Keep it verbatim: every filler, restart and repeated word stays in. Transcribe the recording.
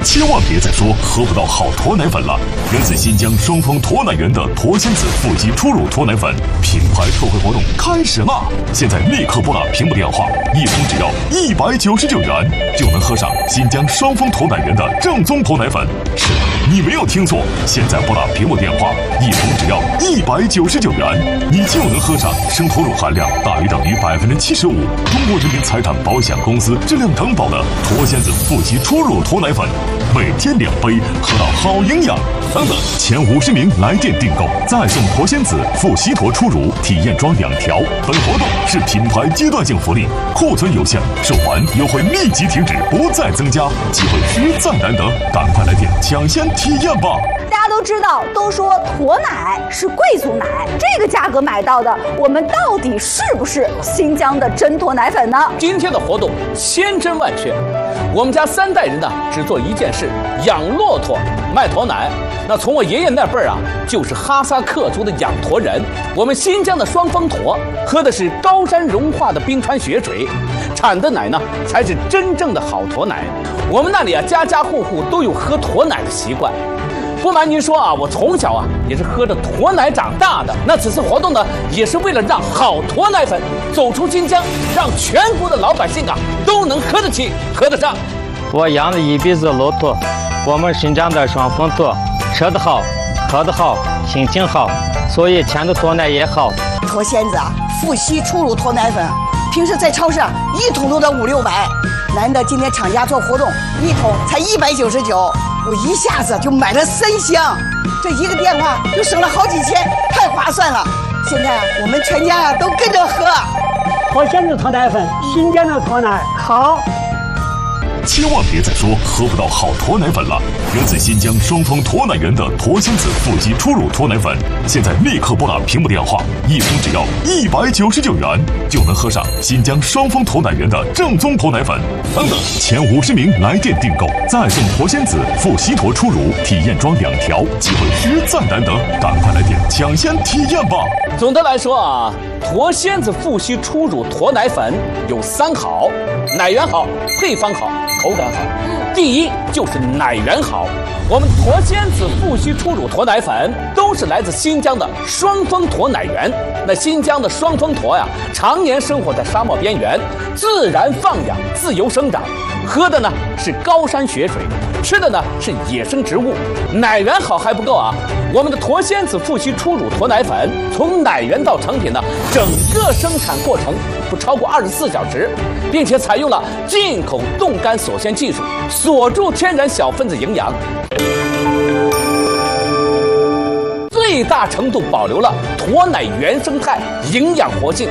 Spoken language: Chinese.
千万别再说喝不到好驼奶粉了。源自新疆双峰驼奶源的驼仙子富硒初乳驼奶粉品牌特惠活动开始啦！现在立刻拨打屏幕电话，一桶只要一百九十九元，就能喝上新疆双峰驼奶源的正宗驼奶粉。是的，你没有听错，现在拨打屏幕电话，一桶只要一百九十九元，你就能喝上生驼乳含量大于等于百分之七十五，中国人民财产保险公司质量担保的驼仙子富硒初乳驼奶粉，每天两杯，喝到好营养。等等，前五十名来电订购再送驼仙子富硒驼初乳体验装两条。本活动是品牌阶段性福利，库存有限，售完优惠立即停止，不再增加，机会实在难得，赶快来电抢先体验吧！ 大家都知道，都说驼奶是贵族奶，这个价格买到的，我们到底是不是新疆的真驼奶粉呢？ 今天的活动千真万确，我们家三代人呢只做一件事：养骆驼、卖驼奶。那从我爷爷那辈儿啊，就是哈萨克族的养驼人。我们新疆的双峰驼喝的是高山融化的冰川雪水，产的奶呢才是真正的好驼奶。我们那里啊，家家户户都有喝驼奶的习惯。不瞒您说啊，我从小啊也是喝着驼奶长大的。那此次活动呢，也是为了让好驼奶粉走出新疆，让全国的老百姓啊都能喝得起、喝得上。 我养了一辈子骆驼，我们新疆的双峰驼，吃得好，喝得好，心情好，所以牵的驼奶也好。 驼仙子啊，富硒初乳驼奶粉，平时在超市啊一桶都得五六百，难得今天厂家做活动，一桶才一百九十九。我一下子就买了三箱，这一个电话就省了好几千，太划算了。现在我们全家呀都跟着喝。 驼仙子驼奶粉，新疆的驼奶好。 千万别再说喝不到好驼奶粉了！源自新疆双峰驼奶源的驼仙子富硒初乳驼奶粉，现在立刻拨打屏幕电话，一桶只要一百九十九元，就能喝上新疆双峰驼奶源的正宗驼奶粉。等等，前五十名来电订购再送驼仙子富硒驼初乳体验装两条，机会实在难得，赶快来电抢先体验吧！ 总的来说啊，驼仙子富硒初乳驼奶粉有三好：奶源好，配方好，口感好。第一就是奶源好，我们驼仙子富硒初乳驼奶粉都是来自新疆的双峰驼奶源。那新疆的双峰驼呀，常年生活在沙漠边缘，自然放养，自由生长，喝的呢是高山雪水，吃的呢是野生植物。奶源好还不够啊，我们的驼仙子富硒初乳驼奶粉从奶源到成品呢，整个生产过程不超过二十四小时，并且采用了进口冻干锁鲜技术，锁住天然小分子营养，最大程度保留了驼奶原生态营养活性。